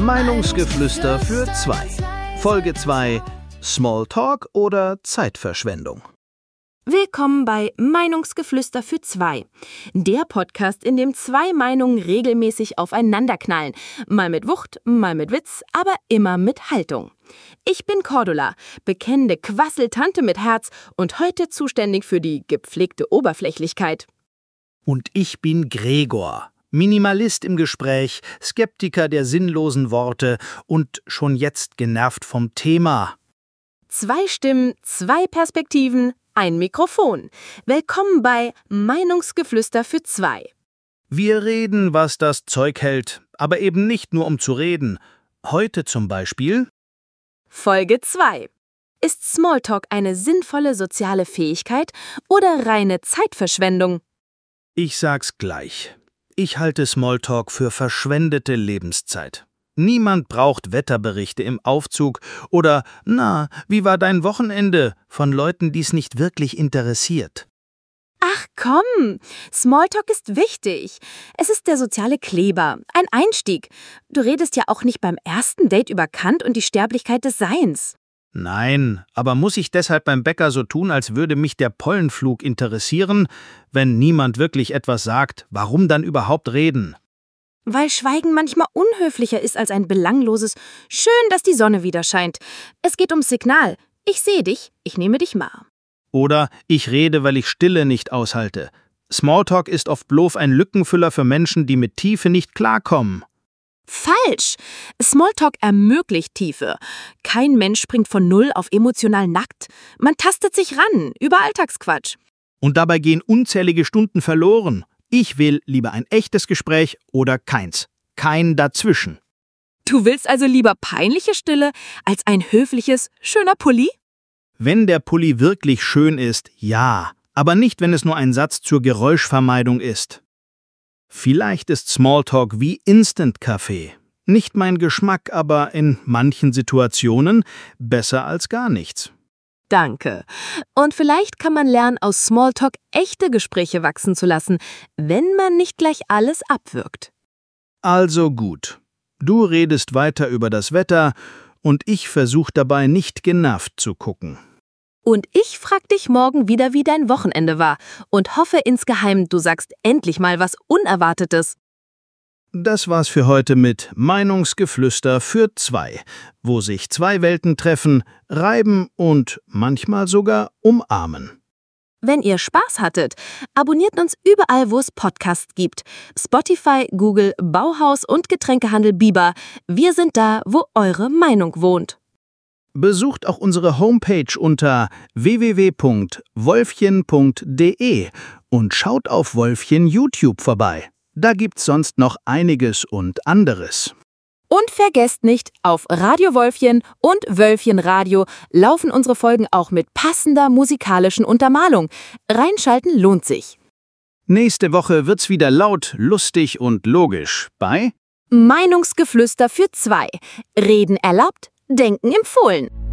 Meinungsgeflüster für zwei. Folge 2: Smalltalk oder Zeitverschwendung? Willkommen bei Meinungsgeflüster für zwei. Der Podcast, in dem zwei Meinungen regelmäßig aufeinanderknallen. Mal mit Wucht, mal mit Witz, aber immer mit Haltung. Ich bin Cordula, bekennende Quasseltante mit Herz und heute zuständig für die gepflegte Oberflächlichkeit. Und ich bin Gregor, Minimalist im Gespräch, Skeptiker der sinnlosen Worte und schon jetzt genervt vom Thema. Zwei Stimmen, zwei Perspektiven, ein Mikrofon. Willkommen bei Meinungsgeflüster für zwei. Wir reden, was das Zeug hält, aber eben nicht nur um zu reden. Heute zum Beispiel: Folge 2. Ist Smalltalk eine sinnvolle soziale Fähigkeit oder reine Zeitverschwendung? Ich sag's gleich. Ich halte Smalltalk für verschwendete Lebenszeit. Niemand braucht Wetterberichte im Aufzug oder »Na, wie war dein Wochenende?« von Leuten, die es nicht wirklich interessiert. Ach komm, Smalltalk ist wichtig. Es ist der soziale Kleber, ein Einstieg. Du redest ja auch nicht beim ersten Date über Kant und die Sterblichkeit des Seins. Nein, aber muss ich deshalb beim Bäcker so tun, als würde mich der Pollenflug interessieren? Wenn niemand wirklich etwas sagt, warum dann überhaupt reden? Weil Schweigen manchmal unhöflicher ist als ein belangloses »Schön, dass die Sonne wieder scheint«. Es geht ums Signal. Ich sehe dich, ich nehme dich wahr. Oder ich rede, weil ich Stille nicht aushalte. Smalltalk ist oft bloß ein Lückenfüller für Menschen, die mit Tiefe nicht klarkommen. Falsch! Smalltalk ermöglicht Tiefe. Kein Mensch springt von Null auf emotional nackt. Man tastet sich ran, über Alltagsquatsch. Und dabei gehen unzählige Stunden verloren. Ich will lieber ein echtes Gespräch oder keins. Kein Dazwischen. Du willst also lieber peinliche Stille als ein höfliches, schöner Pulli? Wenn der Pulli wirklich schön ist, ja. Aber nicht, wenn es nur ein Satz zur Geräuschvermeidung ist. Vielleicht ist Smalltalk wie Instant-Kaffee. Nicht mein Geschmack, aber in manchen Situationen besser als gar nichts. Danke. Und vielleicht kann man lernen, aus Smalltalk echte Gespräche wachsen zu lassen, wenn man nicht gleich alles abwürgt. Also gut. Du redest weiter über das Wetter und ich versuche dabei nicht genervt zu gucken. Und ich frag dich morgen wieder, wie dein Wochenende war und hoffe insgeheim, du sagst endlich mal was Unerwartetes. Das war's für heute mit Meinungsgeflüster für zwei, wo sich zwei Welten treffen, reiben und manchmal sogar umarmen. Wenn ihr Spaß hattet, abonniert uns überall, wo es Podcasts gibt. Spotify, Google, Bauhaus und Getränkehandel Biber. Wir sind da, wo eure Meinung wohnt. Besucht auch unsere Homepage unter www.wolfchen.de und schaut auf Wolfchen YouTube vorbei. Da gibt's sonst noch einiges und anderes. Und vergesst nicht, auf Radio Wolfchen und Wölfchen Radio laufen unsere Folgen auch mit passender musikalischen Untermalung. Reinschalten lohnt sich. Nächste Woche wird's wieder laut, lustig und logisch bei Meinungsgeflüster für zwei. Reden erlaubt, Denken empfohlen.